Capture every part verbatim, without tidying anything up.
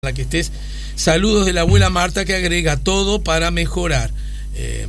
la que estés. Saludos de la abuela Marta, que agrega todo para mejorar. Eh,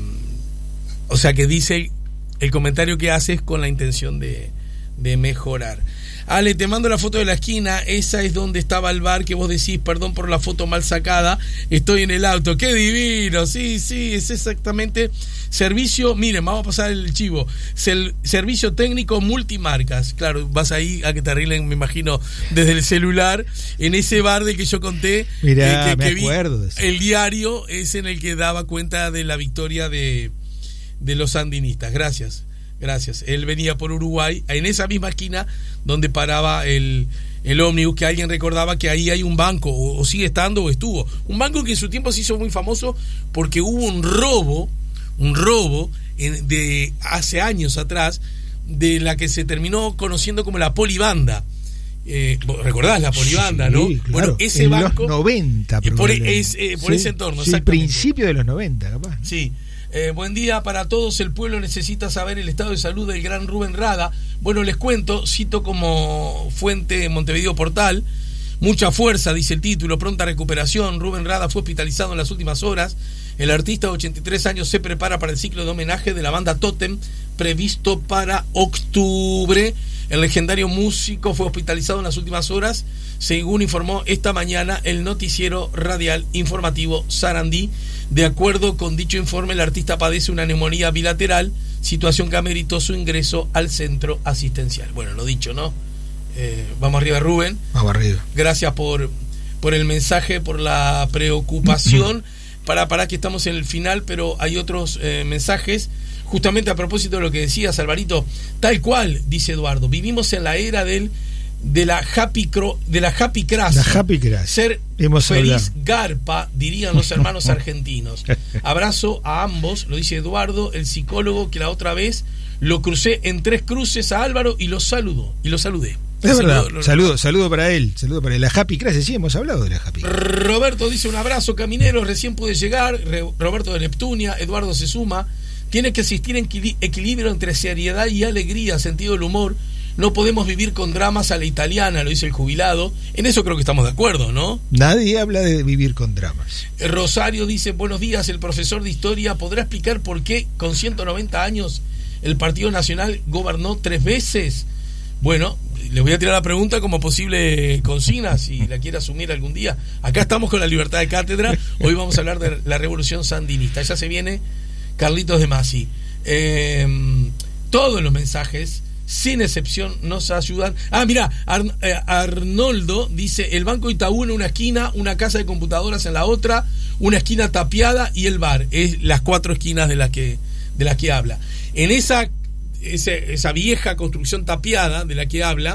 o sea que dice el comentario que haces con la intención de, de mejorar. Ale, te mando la foto de la esquina. Esa es donde estaba el bar que vos decís, perdón por la foto mal sacada, estoy en el auto. ¡Qué divino! Sí, sí, es exactamente. Servicio, miren, vamos a pasar el chivo. Sel, servicio técnico multimarcas. Claro, vas ahí a que te arreglen, me imagino, desde el celular. En ese bar del que yo conté, Mirá, eh, que, me que acuerdo vi, de eso. el diario es en el que daba cuenta de la victoria de, de los sandinistas. Gracias. Gracias. Él venía por Uruguay, en esa misma esquina donde paraba el, el ómnibus, que alguien recordaba que ahí hay un banco, o, o sigue estando o estuvo. Un banco que en su tiempo se hizo muy famoso porque hubo un robo, un robo en, de hace años atrás, de la que se terminó conociendo como la polibanda. Eh, ¿Recordás la polibanda, sí, no? Claro. Bueno, ese en banco. los noventa, eh, por, es, eh, por sí, ese entorno, sí, principio de los noventa, capaz. Sí. Eh, buen día para todos. El pueblo necesita saber el estado de salud del gran Rubén Rada. Bueno, les cuento, cito como fuente Montevideo Portal. Mucha fuerza, dice el título, pronta recuperación. Rubén Rada fue hospitalizado en las últimas horas. El artista de ochenta y tres años se prepara para el ciclo de homenaje de la banda Totem, previsto para octubre. El legendario músico fue hospitalizado en las últimas horas, según informó esta mañana el noticiero radial informativo Sarandí. De acuerdo con dicho informe, el artista padece una neumonía bilateral, situación que ameritó su ingreso al centro asistencial. Bueno, lo dicho, ¿no? Eh, vamos arriba, Rubén. Vamos arriba. Gracias por, por el mensaje, por la preocupación. para, para que estamos en el final, pero hay otros eh, mensajes. Justamente a propósito de lo que decías, Alvarito, tal cual, dice Eduardo, vivimos en la era del de la happy cro, de la happy crash. La happy crash. Ser Hemos feliz hablado. garpa, dirían los hermanos argentinos. Abrazo a ambos, lo dice Eduardo, el psicólogo, que la otra vez lo crucé en Tres Cruces a Álvaro y lo saludó, y lo saludé. Es verdad. Saludo, lo, saludo, saludo para él, saludo para él. La happy crash, sí, hemos hablado de la happy crash. Roberto dice un abrazo, camineros, recién pude llegar. Re, Roberto de Neptunia, Eduardo se suma. Tiene que existir equilibrio entre seriedad y alegría, sentido del humor. No podemos vivir con dramas a la italiana, lo dice el jubilado. En eso creo que estamos de acuerdo, ¿no? Nadie habla de vivir con dramas. Rosario dice, buenos días, el profesor de historia podrá explicar por qué con ciento noventa años el Partido Nacional gobernó tres veces. Bueno, les voy a tirar la pregunta como posible consigna, si la quiere asumir algún día. Acá estamos con la libertad de cátedra. Hoy vamos a hablar de la revolución sandinista. Ya se viene Carlitos de Masi. Eh, todos los mensajes, sin excepción, nos ayudan. Ah, mira, Ar, eh, Arnoldo dice, el Banco Itaú en una esquina, una casa de computadoras en la otra, una esquina tapiada y el bar. Es las cuatro esquinas de las que, de las que habla. En esa, esa, esa vieja construcción tapiada de la que habla,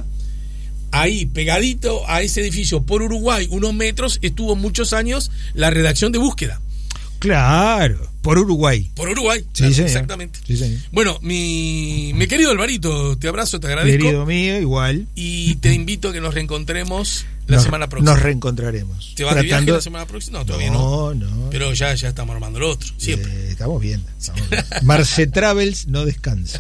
ahí pegadito a ese edificio por Uruguay, unos metros, estuvo muchos años la redacción de Búsqueda. Claro, por Uruguay. Por Uruguay, sí, claro, señor. Exactamente. Sí, señor. Bueno, mi, mi querido Alvarito, te abrazo, te agradezco. Querido mío, igual. Y te invito a que nos reencontremos la nos, semana próxima. Nos reencontraremos. ¿Te vas Tratando... de viaje la semana próxima? No, todavía no. No, no. Pero ya, ya estamos armando lo otro, siempre. Eh, estamos viendo. Estamos viendo. Marce Travels no descansa.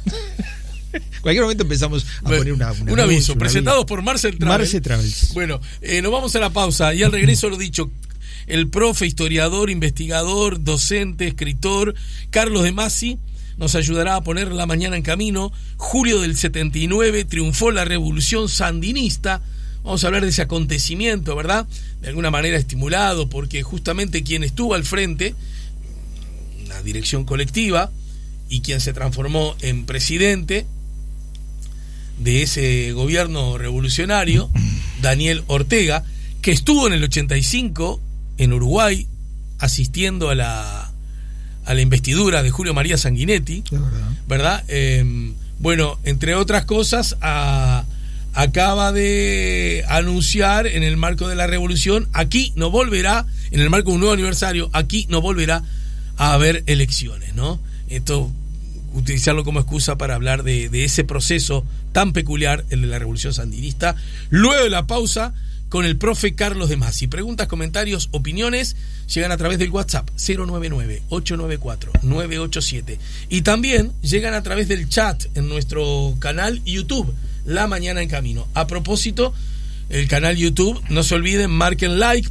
Cualquier momento empezamos a bueno, poner una, una un aviso, una presentados aviso. por Marcel Travels. Marce Travels. Bueno, eh, nos vamos a la pausa y al regreso lo dicho. El profe, historiador, investigador, docente, escritor, Carlos de Masi, nos ayudará a poner la mañana en camino. Julio del setenta y nueve triunfó la revolución sandinista. Vamos a hablar de ese acontecimiento, ¿verdad? De alguna manera estimulado, porque justamente quien estuvo al frente, una dirección colectiva, y quien se transformó en presidente de ese gobierno revolucionario, Daniel Ortega, que estuvo en el ochenta y cinco en Uruguay asistiendo a la a la investidura de Julio María Sanguinetti, verdad, ¿verdad? Eh, bueno, entre otras cosas, a, acaba de anunciar en el marco de la revolución, aquí no volverá, en el marco de un nuevo aniversario, aquí no volverá a haber elecciones, ¿no? Esto, utilizarlo como excusa para hablar de, de ese proceso tan peculiar, el de la revolución sandinista. Luego de la pausa, con el profe Carlos de Masi. Preguntas, comentarios, opiniones llegan a través del WhatsApp cero nueve nueve, ocho nueve cuatro, nueve ocho siete y también llegan a través del chat en nuestro canal YouTube La Mañana en Camino. A propósito, el canal YouTube, no se olviden, marquen like